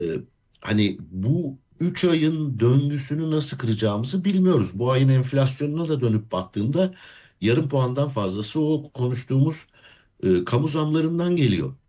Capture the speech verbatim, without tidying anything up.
Ee, Hani bu üç ayın döngüsünü nasıl kıracağımızı bilmiyoruz. Bu ayın enflasyonuna da dönüp baktığımda yarım puandan fazlası o konuştuğumuz e, kamu zamlarından geliyor.